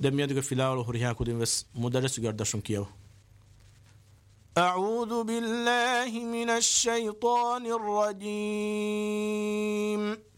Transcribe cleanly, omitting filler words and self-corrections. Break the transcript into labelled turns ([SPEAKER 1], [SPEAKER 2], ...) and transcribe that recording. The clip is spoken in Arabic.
[SPEAKER 1] دەمیێت گە فیلاوە هوریها کودیم بس مدرس گردشم کیو. أعوذ بالله من الشيطان الرجيم